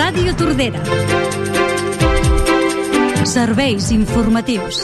Ràdio Tordera. Serveis informatius.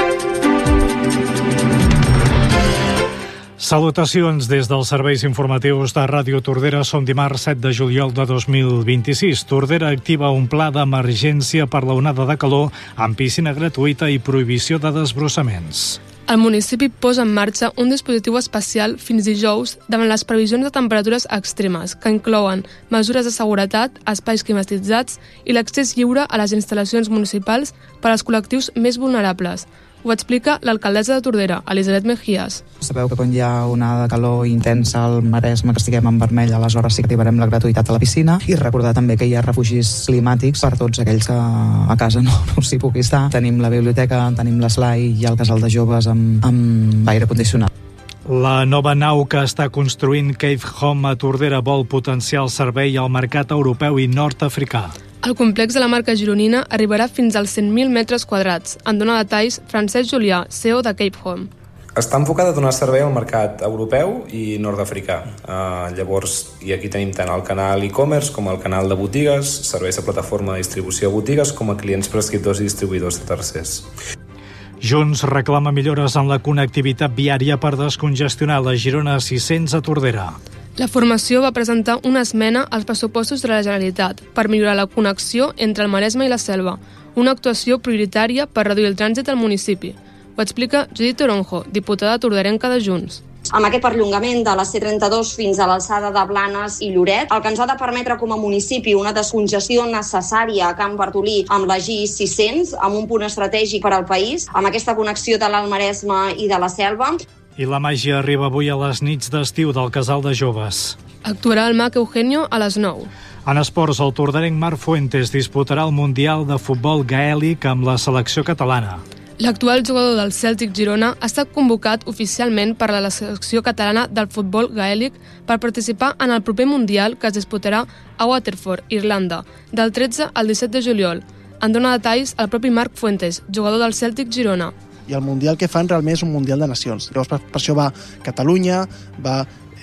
Salutacions des dels serveis informatius de Ràdio Tordera. Som dimarts 7 de juliol de 2026. Tordera activa un pla d'emergència per la onada de calor amb piscina gratuïta i prohibició de desbrossaments. El municipi posa en marxa un dispositiu especial fins dijous davant les previsions de temperatures extremes, que inclouen mesures de seguretat, espais climatitzats i l'accés lliure a les instal·lacions municipals per als col·lectius més vulnerables. Ho explica l'alcaldessa de Tordera, Elisabet Mejías. Sabeu que quan hi ha una de calor intensa al Maresme, que estiguem en vermell, aleshores sí que activarem la gratuïtat a la piscina, i recordar també que hi ha refugis climàtics per tots aquells que a casa no s'hi pugui estar. Tenim la biblioteca, tenim l'eslai i el casal de joves amb aire condicionat. La nova nau que està construint Cave Home a Tordera vol potenciar el servei al mercat europeu i nord-africà. El complex de la marca gironina arribarà fins als 100.000 metres quadrats. En dona detalls Francesc Julià, CEO de Cave Home. Està enfocat a donar servei al mercat europeu i nord-africà. Llavors, i aquí tenim tant el canal e-commerce com el canal de botigues, serveis de plataforma de distribució de botigues, com a clients prescriptors i distribuïdors de tercers. Junts reclama millores en la connectivitat viària per descongestionar la Girona 600 a Tordera. La formació va presentar una esmena als pressupostos de la Generalitat per millorar la connexió entre el Maresme i la Selva, una actuació prioritària per reduir el trànsit al municipi. Ho explica Judit Toronjo, diputada torderenca de Junts. Amb aquest perllongament de la C32 fins a l'alçada de Blanes i Lloret, el que ens ha de permetre com a municipi una descongestió necessària a Can Bartolí amb la G600, amb un punt estratègic per al país, amb aquesta connexió de l'Alt Maresme i de la Selva. I la màgia arriba avui a les nits d'estiu del Casal de Joves. Actuarà el mag Eugenio a les 9. En esports, el torderenc Marc Fuentes disputarà el Mundial de Futbol Gaèlic amb la selecció catalana. L'actual jugador del Celtic Girona ha estat convocat oficialment per a la selecció catalana del futbol gaèlic per participar en el proper Mundial que es disputarà a Waterford, Irlanda, del 13 al 17 de juliol. En dona detalls el propi Marc Fuentes, jugador del Celtic Girona. I el Mundial que fan realment és un Mundial de Nacions. Llavors, per això va Catalunya, va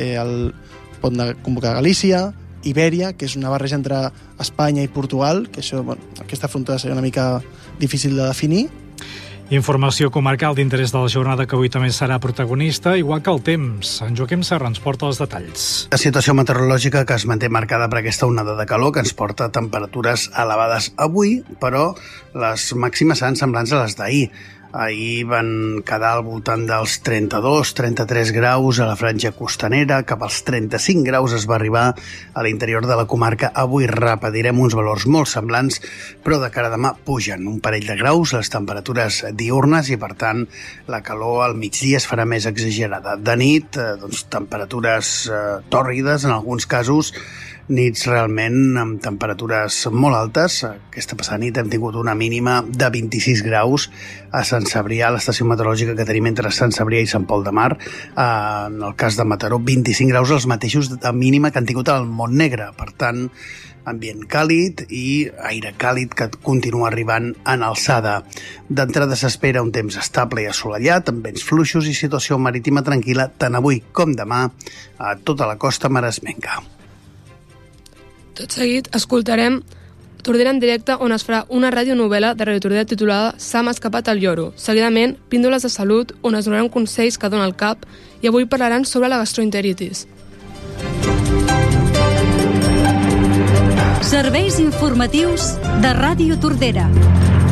pot convocar Galícia, Ibèria, que és una barreja entre Espanya i Portugal, que això, aquesta frontera seria una mica difícil de definir. Informació comarcal d'interès de la jornada que avui també serà protagonista, igual que el temps. En Joaquim Serra ens porta els detalls. La situació meteorològica que es manté marcada per aquesta onada de calor que ens porta a temperatures elevades avui, però les màximes seran semblants a les d'ahir. Ahir van quedar al voltant dels 32-33 graus a la franja costanera, cap als 35 graus es va arribar a l'interior de la comarca. Avui repetirem uns valors molt semblants, però de cara a demà pugen un parell de graus les temperatures diurnes i, per tant, la calor al migdia es farà més exagerada. De nit, temperatures tòrrides en alguns casos, nits realment amb temperatures molt altes. Aquesta passada nit hem tingut una mínima de 26 graus a Sant Cebrià, a l'estació meteorològica que tenim entre Sant Cebrià i Sant Pol de Mar. En el cas de Mataró, 25 graus, els mateixos de mínima que han tingut al Montnegre. Per tant, ambient càlid i aire càlid que continua arribant en alçada. D'entrada s'espera un temps estable i assolellat, amb vents fluixos i situació marítima tranquil·la tant avui com demà a tota la costa maresmenca. Tot seguit escoltarem Tordera en directe, on es farà una radionovel·la de Ràdio Tordera titulada S'ha escapat el lloro. Seguidament, píndoles de salut, on es donaran consells que dona el cap, i avui parlaran sobre la gastroenteritis. Serveis informatius de Ràdio Tordera.